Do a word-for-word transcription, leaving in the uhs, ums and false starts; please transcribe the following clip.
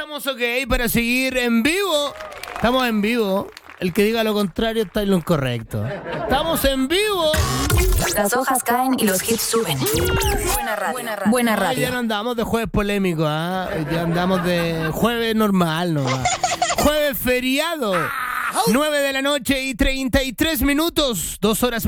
estamos ok para seguir en vivo. Estamos en vivo. El que diga lo contrario está en lo incorrecto. Estamos en vivo. Las hojas caen y los hits suben. Buena radio. Buena radio. Buena radio. Hoy ya no andamos de jueves polémico, ¿ah? ¿eh? Ya andamos de jueves normal, ¿no? Jueves feriado. nueve de la noche y treinta y tres minutos. Dos horas